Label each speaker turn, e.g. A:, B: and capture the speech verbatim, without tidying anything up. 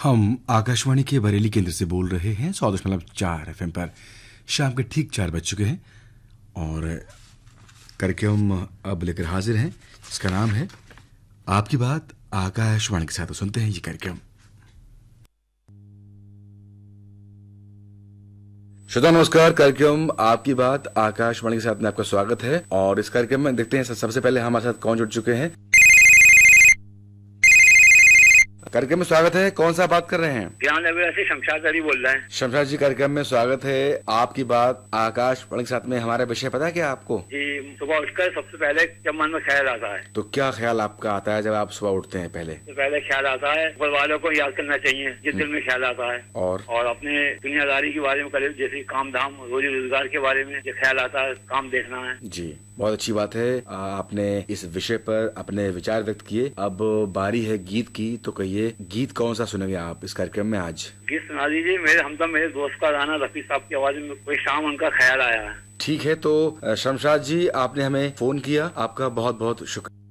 A: हम आकाशवाणी के बरेली केंद्र से बोल रहे हैं सौ दशमलव चार एफ एम पर। शाम के ठीक चार बज चुके हैं और कार्यक्रम अब लेकर हाजिर हैं जिसका नाम है आपकी बात आकाशवाणी के साथ। सुनते हैं ये कार्यक्रम। श्रोता नमस्कार, कार्यक्रम आपकी बात आकाशवाणी के साथ में आपका स्वागत है और इस कार्यक्रम में देखते हैं सबसे पहले हमारे साथ कौन जुड़ चुके हैं। कार्यक्रम में स्वागत है। कौन सा बात कर रहे हैं?
B: ज्ञाननगर से शमशाद अली बोल रहे हैं।
A: शमशाद जी, कार्यक्रम में स्वागत है। आपकी बात आकाशवाणी के साथ में हमारा विषय पता है क्या आपको?
B: जी, सुबह उठकर सबसे पहले जब मन में ख्याल आता है।
A: तो क्या ख्याल आपका आता है जब आप सुबह उठते हैं? पहले
B: तो पहले ख्याल आता है ऊपर वालों को याद करना चाहिए जिस दिल में ख्याल आता है, और और अपने दुनियादारी के बारे में करे, जैसे काम धाम रोजी रोजगार के बारे में जो ख्याल आता है, काम देखना है।
A: जी, बहुत अच्छी बात है। आपने इस विषय पर अपने विचार व्यक्त किए। अब बारी है गीत की, तो कहिए गीत कौन सा सुनेंगे आप इस कार्यक्रम में आज?
B: गीत सुना दीजिए। मेरे हमदम मेरे दोस्त का गाना रफी साहब की आवाज में कोई शाम उनका ख्याल आया है।
A: ठीक है, तो शमशाद जी आपने हमें फोन किया, आपका बहुत बहुत शुक्रिया।